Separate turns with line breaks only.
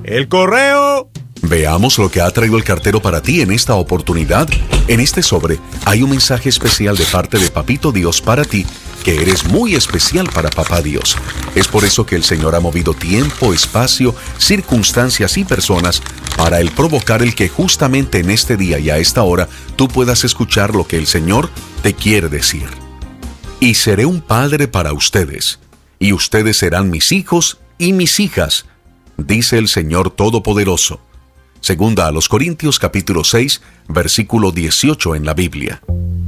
¡El correo!
Veamos lo que ha traído el cartero para ti en esta oportunidad. En este sobre hay un mensaje especial de parte de Papito Dios para ti, que eres muy especial para Papá Dios. Es por eso que el Señor ha movido tiempo, espacio, circunstancias y personas para el provocar el que justamente en este día y a esta hora tú puedas escuchar lo que el Señor te quiere decir. Y seré un padre para ustedes, y ustedes serán mis hijos y mis hijas, dice el Señor Todopoderoso. Segunda a los Corintios capítulo 6, versículo 18 en la Biblia.